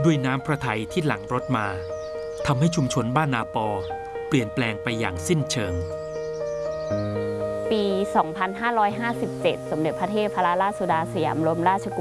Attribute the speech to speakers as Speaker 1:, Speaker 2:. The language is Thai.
Speaker 1: ด้วยน้ำพระทัยที่หลั่งรถมาทำให้ชุมชนบ้านนาปอเปลี่ยนแปลงไปอย่างสิ้นเชิง
Speaker 2: ปี 2557 สมเด็จพระเทพรัตนราชสุดาสยามบรมราชกุ